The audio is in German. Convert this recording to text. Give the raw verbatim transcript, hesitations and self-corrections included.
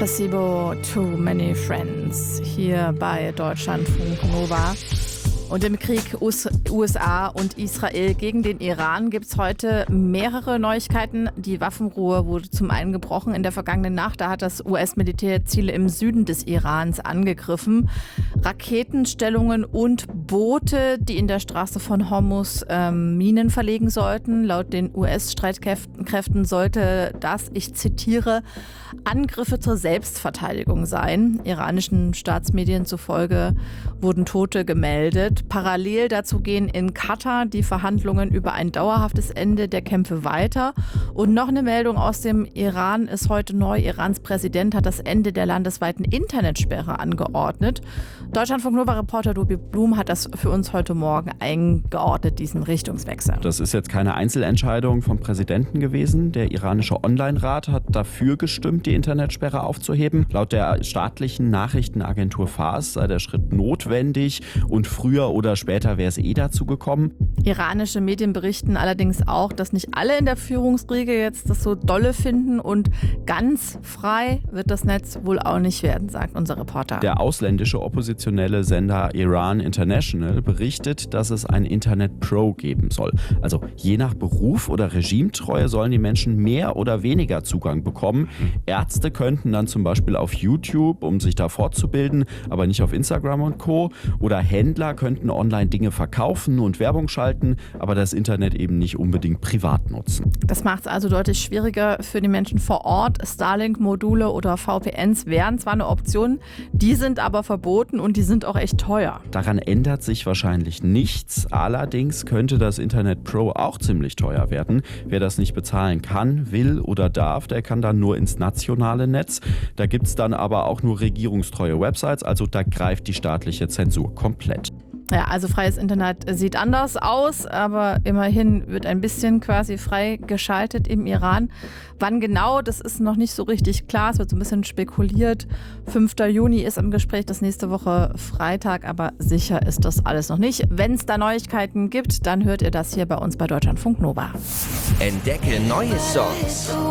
Placebo, Too Many Friends, hier bei Deutschlandfunk Nova. Und im Krieg U S A und Israel gegen den Iran gibt es heute mehrere Neuigkeiten. Die Waffenruhe wurde zum einen gebrochen in der vergangenen Nacht. Da hat das U S-Militär Ziele im Süden des Irans angegriffen. Raketenstellungen und Boote, die in der Straße von Hormuz ähm, Minen verlegen sollten. Laut den U S-Streitkräften sollte das, ich zitiere, Angriffe zur Selbstverteidigung sein. Iranischen Staatsmedien zufolge wurden Tote gemeldet. Parallel dazu gehen in Katar die Verhandlungen über ein dauerhaftes Ende der Kämpfe weiter. Und noch eine Meldung aus dem Iran ist heute neu. Irans Präsident hat das Ende der landesweiten Internetsperre angeordnet. Deutschlandfunk-Nova-Reporter Dobi Blum hat das für uns heute Morgen eingeordnet, diesen Richtungswechsel. Das ist jetzt keine Einzelentscheidung vom Präsidenten gewesen. Der iranische Online-Rat hat dafür gestimmt, die Internetsperre aufzuheben. Laut der staatlichen Nachrichtenagentur Fars sei der Schritt notwendig und früher oder später wäre es eh dazu gekommen. Iranische Medien berichten allerdings auch, dass nicht alle in der Führungsriege jetzt das so dolle finden und ganz frei wird das Netz wohl auch nicht werden, sagt unser Reporter. Der ausländische oppositionelle Sender Iran International berichtet, dass es ein Internet Pro geben soll. Also je nach Beruf oder Regimetreue sollen die Menschen mehr oder weniger Zugang bekommen. Ärzte könnten dann zum Beispiel auf YouTube, um sich da fortzubilden, aber nicht auf Instagram und Co. Oder Händler könnten online Dinge verkaufen und Werbung schalten, aber das Internet eben nicht unbedingt privat nutzen. Das macht es also deutlich schwieriger für die Menschen vor Ort. Starlink-Module oder V P Ns wären zwar eine Option, die sind aber verboten und die sind auch echt teuer. Daran ändert sich wahrscheinlich nichts. Allerdings könnte das Internet Pro auch ziemlich teuer werden. Wer das nicht bezahlen kann, will oder darf, der kann dann nur ins nationale Netz. Da gibt es dann aber auch nur regierungstreue Websites, also da greift die staatliche Zensur komplett. Ja, also freies Internet sieht anders aus, aber immerhin wird ein bisschen quasi frei geschaltet im Iran. Wann genau, das ist noch nicht so richtig klar. Es wird so ein bisschen spekuliert. fünfter Juni ist im Gespräch, das nächste Woche Freitag, aber sicher ist das alles noch nicht. Wenn es da Neuigkeiten gibt, dann hört ihr das hier bei uns bei Deutschlandfunk Nova. Entdecke neue Songs